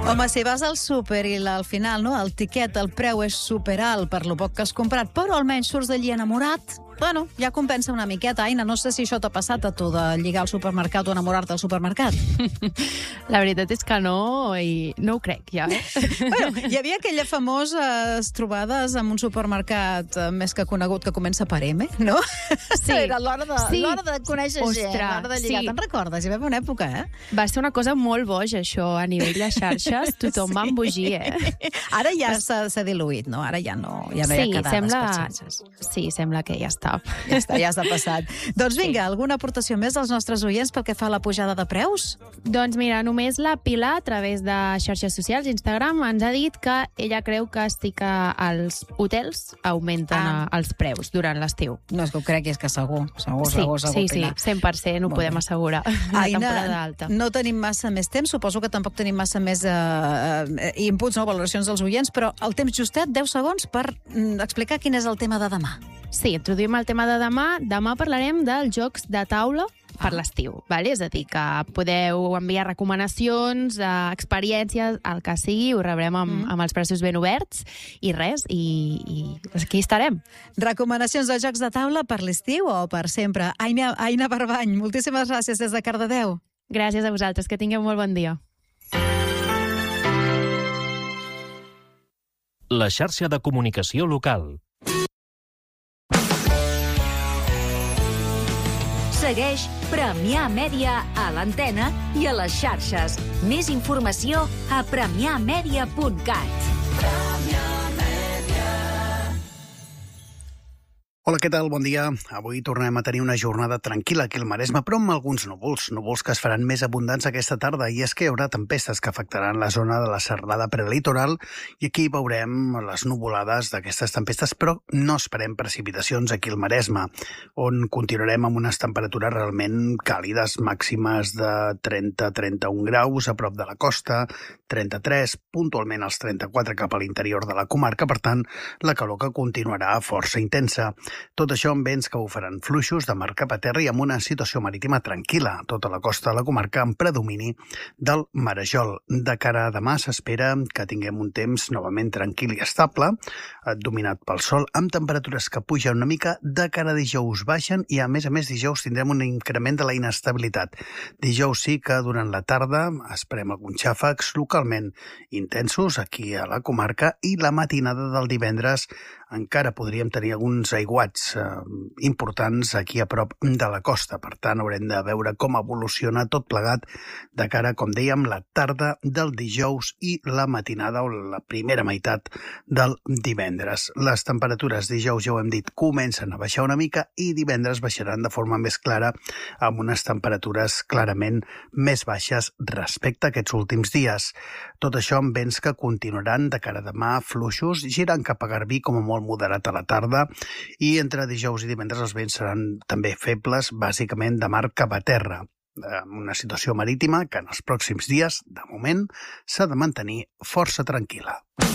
Home, si vas al súper i al final, no, el tiquet, el preu és superalt per lo poc que has comprat, però almenys surts d'allí enamorat, bueno, ja compensa una miqueta. Aina, no sé si això t'ha passat a tu, de lligar al supermercat o enamorar-te al supermercat. La veritat és que no, i no ho crec, ja. Bueno, hi havia aquella famoses trobades en un supermercat més que conegut que comença per M, no? Sí. Era l'hora de conèixer gent, l'hora de lligar. sí. Te'n recordes? Hi va haver una època, eh? Va ser una cosa molt boja, això, a nivell de xarxes. Tothom va embogir, Ara ja s'ha diluït, no? Ara ja no hi ha quedades per xarxes. Sí, sembla que ja està. Ja està, ja s'ha passat. Doncs vinga, alguna aportació més als nostres oients pel que fa a la pujada de preus? Doncs mira, només la Pilar, a través de xarxes socials, Instagram, ens ha dit que ella creu que sí que els hotels augmenten els preus durant l'estiu. No és que ho crec, és que segur, Sí, Pilar. 100% ho podem assegurar. La temporada alta. No tenim massa més temps, suposo que tampoc tenim massa més inputs, no, valoracions dels oients, però el temps justet, 10 segons, per explicar quin és el tema de demà. Sí, introduïm el tema de demà. Demà parlarem dels jocs de taula per l'estiu, vale? És a dir, que podeu enviar recomanacions, experiències, el que sigui, ho rebrem amb els braços ben oberts, i res, i aquí estarem. Recomanacions de jocs de taula per l'estiu o per sempre? Aina Barbany, moltíssimes gràcies des de Cardedeu. Gràcies a vosaltres, que tingueu molt bon dia. La xarxa de comunicació local. Segueix Premià Mèdia a l'antena i a les xarxes. Més informació a premiamedia.cat. Hola, què tal? Bon dia. Avui tornem a tenir una jornada tranquil·la aquí al Maresme, però amb alguns núvols que es faran més abundants aquesta tarda, i és que hi haurà tempestes que afectaran la zona de la serrada prelitoral, i aquí veurem les nuvolades d'aquestes tempestes, però no esperem precipitacions aquí al Maresme, on continuarem amb unes temperatures realment càlides, màximes de 30-31 graus a prop de la costa, 33, puntualment als 34 cap a l'interior de la comarca. Per tant, la calor que continuarà força intensa. Tot això amb vents que ho faran fluixos de mar cap a terra i amb una situació marítima tranquil·la. Tota la costa de la comarca amb predomini del marejol. De cara a demà s'espera que tinguem un temps novament tranquil i estable, dominat pel sol, amb temperatures que pugen una mica. De cara a dijous baixen i a més dijous tindrem un increment de la inestabilitat. Dijous sí que durant la tarda esperem alguns xàfecs localment intensos aquí a la comarca, i la matinada del divendres encara podríem tenir alguns aiguats importants aquí a prop de la costa. Per tant, haurem de veure com evoluciona tot plegat de cara, com dèiem, la tarda del dijous i la matinada o la primera meitat del divendres. Les temperatures dijous, ja ho hem dit, comencen a baixar una mica, i divendres baixaran de forma més clara, amb unes temperatures clarament més baixes respecte a aquests últims dies. Tot això amb vents que continuaran de cara a demà fluixos, girant cap a Garbí com a molt moderat a la tarda, i entre dijous i divendres els vents seran també febles, bàsicament de mar cap a terra. Una situació marítima que en els pròxims dies, de moment, s'ha de mantenir força tranquil·la.